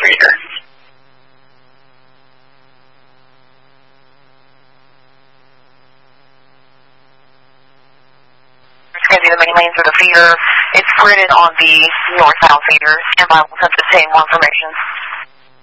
feeder. Schedule the main lane for the feeder. It's spreaded on the north-south feeder. Stand by, we'll touch the same more information.